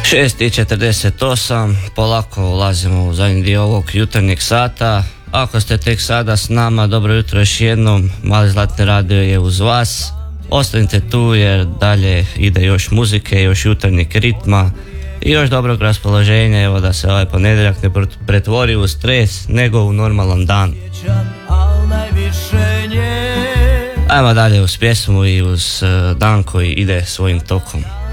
6:48, polako ulazimo u zadnji dio ovog jutarnjeg sata. Ako ste tek sada s nama, dobro jutro još jednom, Mali Zlatni radio je uz vas. Ostanite tu jer dalje ide još muzike, još jutarnjeg ritma i još dobrog raspoloženja, evo da se ovaj ponedjeljak ne pretvori u stres nego u normalan dan. Ajmo dalje uz pjesmu i uz dan koji ide svojim tokom.